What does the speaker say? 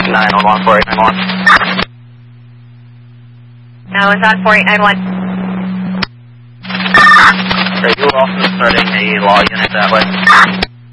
911, 4891. I was on 4891. Are you also starting a law unit that way?